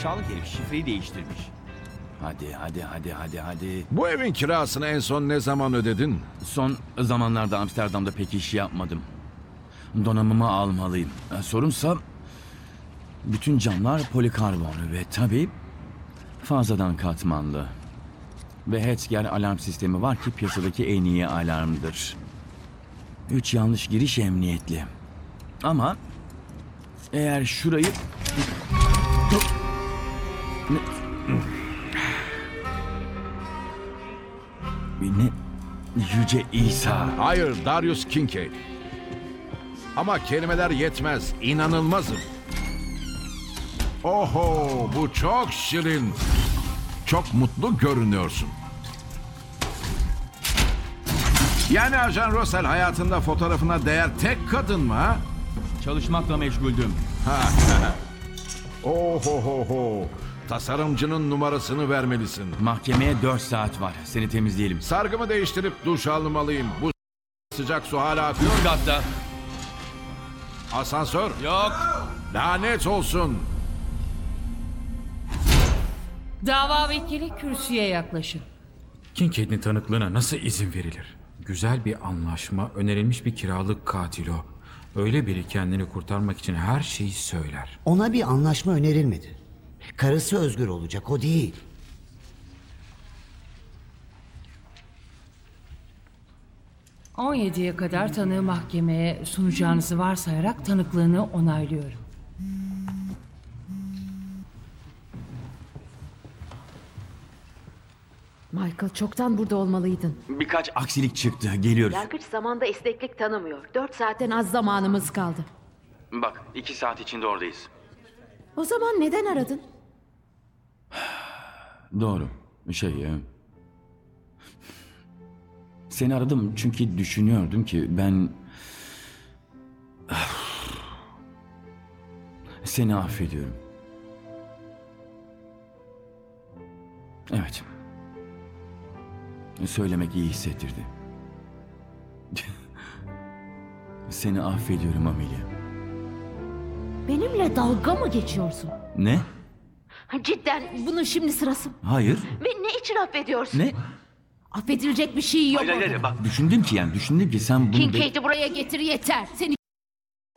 aşağılık herif şifreyi değiştirmiş. Hadi. Bu evin kirasını en son ne zaman ödedin? Son zamanlarda Amsterdam'da pek iş yapmadım. Donanımı almalıyım. Sorunsa bütün camlar polikarbon ve tabii fazladan katmanlı. Ve Hetzger alarm sistemi var ki piyasadaki en iyi alarmdır. 3 yanlış giriş emniyetli. Ama eğer şurayı... Ne? Yüce İsa. Hayır, Darius Kincaid. Ama kelimeler yetmez. İnanılmazım. Oho, bu çok şirin. Çok mutlu görünüyorsun. Yani Ajan Russell hayatında fotoğrafına değer tek kadın mı ha? Çalışmakla meşguldüm. Oho. Tasarımcının numarasını vermelisin. Mahkemeye 4 saat var. Seni temizleyelim. Sargımı değiştirip duş almalıyım. Bu sıcak su hala akıyor. Üst katta. Asansör. Yok. Lanet olsun. Dava vekili kürsüye yaklaşın. Kincaid'in tanıklığına nasıl izin verilir? Güzel bir anlaşma, önerilmiş bir kiralık katil o. Öyle biri kendini kurtarmak için her şeyi söyler. Ona bir anlaşma önerilmedi. Karısı özgür olacak, o değil. ...17'ye kadar tanığı mahkemeye sunacağınızı varsayarak tanıklığını onaylıyorum. Michael, çoktan burada olmalıydın. Birkaç aksilik çıktı. Geliyoruz. Yargıç zamanda esneklik tanımıyor. 4 saatten az zamanımız kaldı. Bak 2 saat içinde oradayız. O zaman neden aradın? Doğru. Seni aradım çünkü düşünüyordum ki ben... Seni affediyorum. Evet. Söylemek iyi hissettirdi. Seni affediyorum Amelia. Benimle dalga mı geçiyorsun? Ne? Cidden bunun şimdi sırası mı? Hayır. Ve ne için affediyorsun? Ne? Affedilecek bir şey yok orada. Bak düşündüm ki sen bunu... Kincaid'i buraya getir yeter. Seni